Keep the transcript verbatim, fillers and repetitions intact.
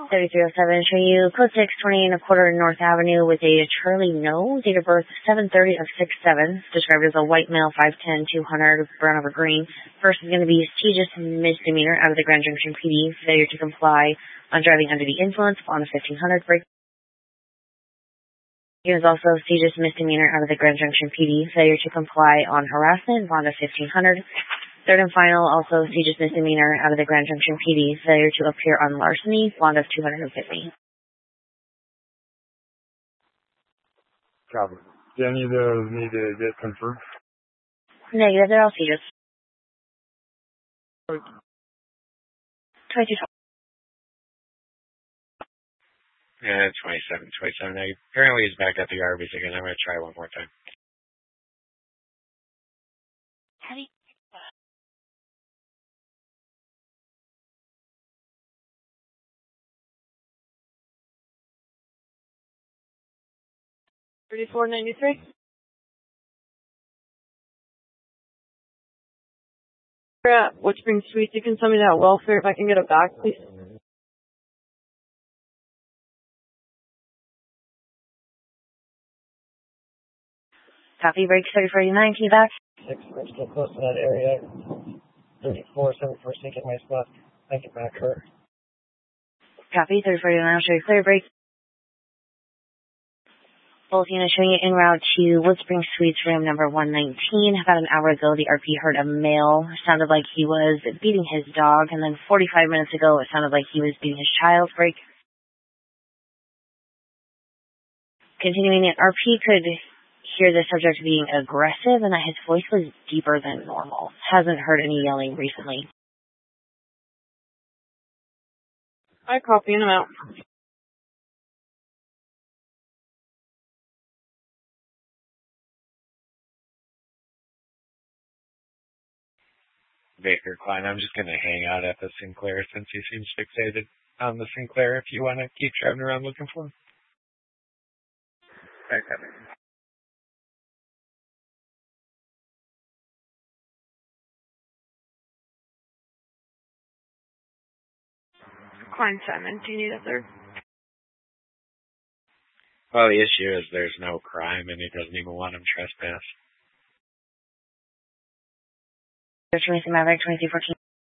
thirty-three oh seven, show you code six, twenty and a quarter North Avenue with a Charlie No, date of birth seven thirty of six seven, described as a white male, five ten, two hundred, brown over green. First is going to be egregious misdemeanor out of the Grand Junction P D, failure to comply on driving under the influence on a fifteen hundred break. It was also egregious misdemeanor out of the Grand Junction P D, failure to comply on harassment, bond of fifteen hundred. Third and final, also egregious misdemeanor out of the Grand Junction P D, failure to appear on larceny, bond of two hundred fifty. Copy. Do any of those need to get confirmed? Negative, they're all egregious. twenty-two. Yeah, twenty-seven, twenty-seven. Now, apparently he's back at the Arby's again. I'm going to try one more time. Heavy. thirty-four ninety-three. We're at Woodspring Suites. You can tell me that welfare if I can get it back, please. Copy, break thirty-four eighty-nine, can you back? Six, we're still close to that area. thirty-four, seventy-four, taking my spot. I get back her. Copy, thirty-four eighty-nine, I'll show you clear break. Both units showing you en route to Woodspring Suites, room number one nineteen. About an hour ago, the R P heard a male. Sounded like he was beating his dog, and then forty-five minutes ago, it sounded like he was beating his child. Break. Continuing, the R P could hear the subject being aggressive, and that his voice was deeper than normal. Hasn't heard any yelling recently. I copy him out. Baker Klein, I'm just going to hang out at the Sinclair since he seems fixated on the Sinclair if you want to keep driving around looking for him. Okay. Klein Simon, do you need a third? Well, the issue is there's no crime and he doesn't even want him trespass. Trinity Maverick, twenty-two fourteen.